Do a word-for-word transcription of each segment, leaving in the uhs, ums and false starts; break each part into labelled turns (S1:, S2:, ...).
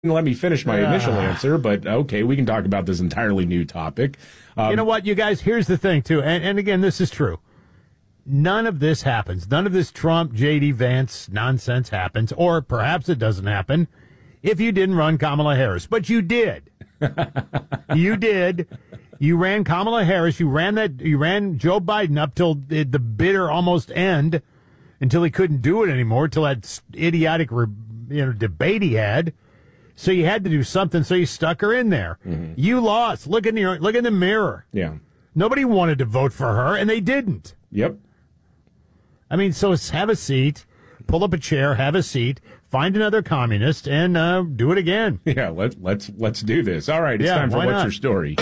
S1: let me finish my
S2: uh,
S1: initial answer, but okay, we can talk about this entirely new topic. Um,
S2: you know what, you guys, here's the thing, too, and, and again, this is true. None of this happens. None of this Trump, J D. Vance nonsense happens, or perhaps it doesn't happen, if you didn't run Kamala Harris. But you did. You did. You ran Kamala Harris. You ran that. You ran Joe Biden up till the, the bitter almost end, until he couldn't do it anymore, till that idiotic you know, debate he had. So you had to do something, so you stuck her in there. Mm-hmm. You lost. Look in the look in the mirror.
S1: Yeah.
S2: Nobody wanted to vote for her, and they didn't.
S1: Yep.
S2: I mean, so have a seat, pull up a chair, have a seat, find another communist, and uh, do it again.
S1: Yeah, let's let's let's do this. All right, it's
S2: yeah,
S1: time for
S2: why
S1: What's
S2: not?
S1: Your Story?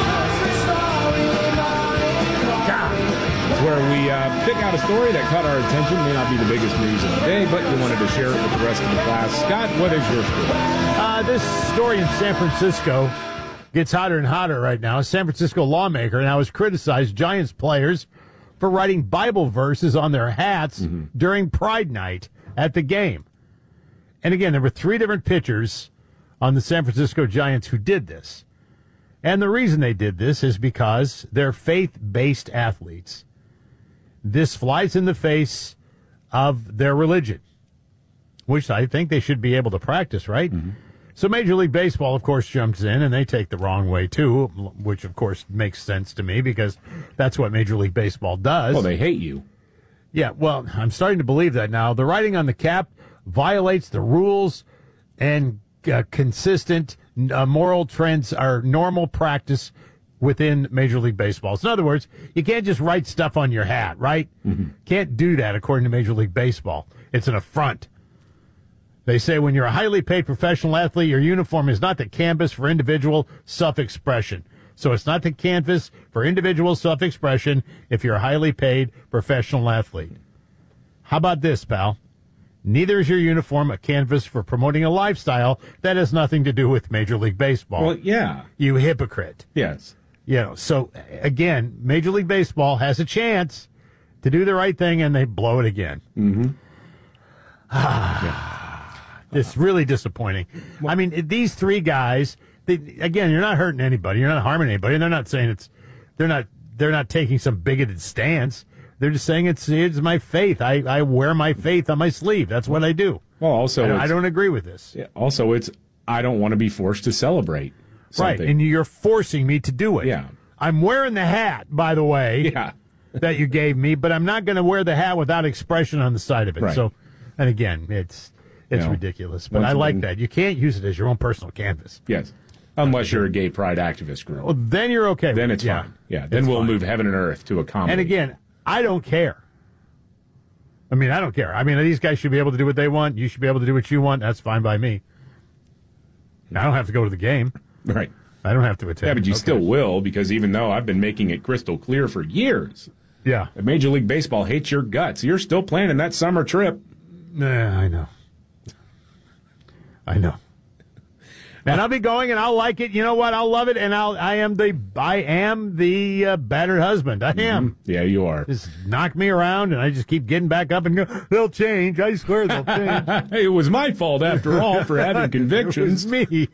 S1: It's where we uh, pick out a story that caught our attention. May not be the biggest news of the day, but you wanted to share it with the rest of the class. Scott, what is your story?
S2: Uh, this story in San Francisco gets hotter and hotter right now. A San Francisco lawmaker now has criticized Giants players for writing Bible verses on their hats mm-hmm. during Pride Night at the game. And again, there were three different pitchers on the San Francisco Giants who did this. And the reason they did this is because they're faith-based athletes. This flies in the face of their religion, which I think they should be able to practice, right? Mm-hmm. So Major League Baseball, of course, jumps in, and they take the wrong way, too, which, of course, makes sense to me because that's what Major League Baseball does.
S1: Well, they hate you.
S2: Yeah, well, I'm starting to believe that now. The writing on the cap violates the rules, and uh, consistent uh, moral trends are normal practice within Major League Baseball. So in other words, you can't just write stuff on your hat, right? Mm-hmm. Can't do that according to Major League Baseball. It's an affront. They say when you're a highly paid professional athlete, your uniform is not the canvas for individual self-expression. So it's not the canvas for individual self-expression if you're a highly paid professional athlete. How about this, pal? Neither is your uniform a canvas for promoting a lifestyle that has nothing to do with Major League Baseball.
S1: Well, yeah.
S2: You hypocrite.
S1: Yes.
S2: You know, so again, Major League Baseball has a chance to do the right thing, and they blow it again.
S1: Mm-hmm.
S2: yeah. It's really disappointing. I mean, these three guys, they, again, you're not hurting anybody. You're not harming anybody. They're not saying it's, they're not, they're not taking some bigoted stance. They're just saying it's, it's my faith. I, I wear my faith on my sleeve. That's what I do.
S1: Well, also,
S2: I don't, I don't agree with this.
S1: Yeah, also, it's, I don't want to be forced to celebrate something.
S2: Right, and you're forcing me to do it.
S1: Yeah.
S2: I'm wearing the hat, by the way,
S1: yeah.
S2: that you gave me, but I'm not going to wear the hat without expression on the side of it.
S1: Right.
S2: So, and again, it's, It's
S1: no.
S2: ridiculous, but I like
S1: again,
S2: that. You can't use it as your own personal canvas.
S1: Yes. Unless you're a gay pride activist group.
S2: Well, then you're okay.
S1: Then
S2: with
S1: it's
S2: it.
S1: fine. Yeah, then
S2: it's
S1: we'll
S2: fine.
S1: move heaven and earth to accommodate.
S2: And again, I don't care. I mean, I don't care. I mean, these guys should be able to do what they want. You should be able to do what you want. That's fine by me. I don't have to go to the game.
S1: Right.
S2: I don't have to attend.
S1: Yeah, but you
S2: okay.
S1: still will, because even though I've been making it crystal clear for years,
S2: yeah,
S1: that Major League Baseball hates your guts. You're still planning that summer trip.
S2: Yeah, I know. I know. And I'll be going, and I'll like it. You know what? I'll love it, and I'll. I am the. I am the uh, battered husband. I am.
S1: Mm-hmm. Yeah, you are.
S2: Just knock me around, and I just keep getting back up and go. They'll change. I swear they'll change.
S1: It was my fault after all for having convictions.
S2: It was me.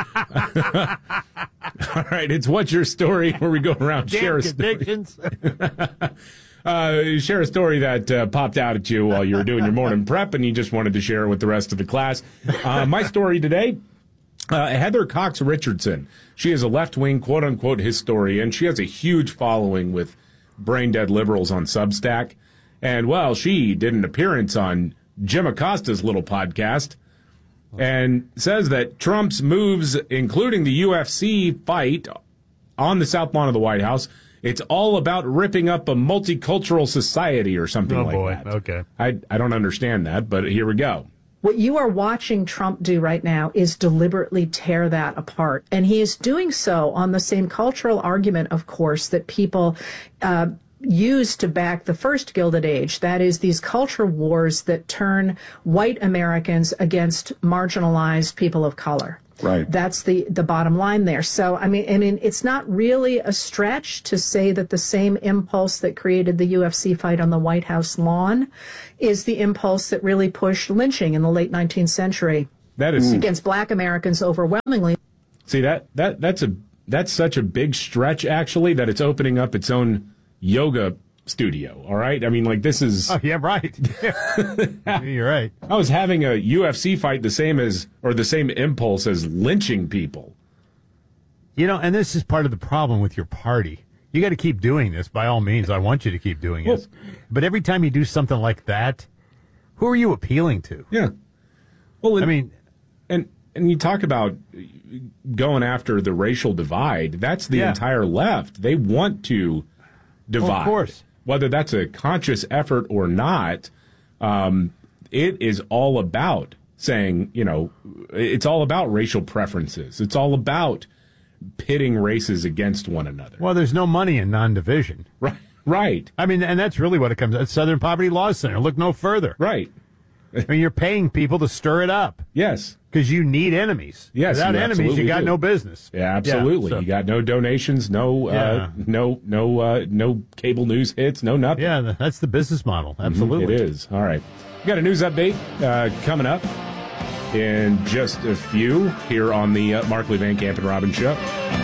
S1: All right, it's What's Your Story, where we go around
S2: Damn
S1: share a
S2: convictions.
S1: Uh, share a story that uh, popped out at you while you were doing your morning prep, and you just wanted to share it with the rest of the class. Uh, my story today, uh, Heather Cox Richardson. She is a left-wing, quote-unquote, historian. She has a huge following with brain-dead liberals on Substack. And, well, she did an appearance on Jim Acosta's little podcast and says that Trump's moves, including the U F C fight on the South Lawn of the White House, it's all about ripping up a multicultural society or something
S2: Oh,
S1: like
S2: boy.
S1: that.
S2: Okay.
S1: I, I don't understand that, but here we go.
S3: What you are watching Trump do right now is deliberately tear that apart. And he is doing so on the same cultural argument, of course, that people uh, use to back the first Gilded Age. That is, these culture wars that turn white Americans against marginalized people of color.
S1: Right.
S3: That's the, the bottom line there. So, I mean, I mean, it's not really a stretch to say that the same impulse that created the U F C fight on the White House lawn is the impulse that really pushed lynching in the late nineteenth century.
S1: That is
S3: against black Americans overwhelmingly.
S1: See that that that's a that's such a big stretch actually that it's opening up its own yoga studio. All right, I mean like this is.
S2: Oh yeah, right. You're right.
S1: I was having a U F C fight the same as or the same impulse as lynching people.
S2: You know, and this is part of the problem with your party. You got to keep doing this. By all means, I want you to keep doing
S1: Well,
S2: this. But every time you do something like that, who are you appealing to?
S1: Yeah. Well, it,
S2: I mean,
S1: and and you talk about going after the racial divide. That's the
S2: Yeah.
S1: entire left. They want to divide.
S2: Well, of course.
S1: Whether that's a conscious effort or not, um, it is all about saying, you know, it's all about racial preferences. It's all about pitting races against one another.
S2: well, there's no money in non-division.
S1: Right. Right.
S2: I mean, and that's really what it comes to. Southern Poverty Law Center. Look no further.
S1: Right.
S2: I mean, you're paying people to stir it up
S1: Yes.
S2: because you need enemies.
S1: Yes,
S2: Without
S1: you
S2: enemies, you
S1: absolutely
S2: got
S1: do.
S2: no business.
S1: Yeah, absolutely.
S2: Yeah, so-
S1: You got no donations, no, uh,
S2: Yeah.
S1: no, no, uh, no cable news hits, no nothing.
S2: Yeah, that's the business model. Absolutely.
S1: It is. All right. We got a news update uh, coming up in just a few here on the uh, Markley, Van Camp and Robbins Show.